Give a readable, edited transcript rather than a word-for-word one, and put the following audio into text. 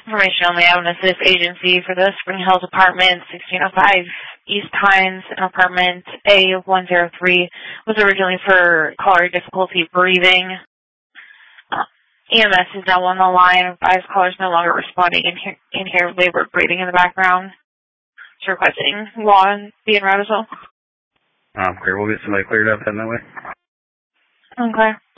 Information only. I have an assist agency for the Spring Hills Apartment, 1605 East Pines, apartment A103, was originally for caller difficulty breathing. EMS is now on the line. Advised callers no longer responding and hear labored breathing in the background. It's requesting law be en route as well. Clear. We'll get somebody cleared up then that way. Okay.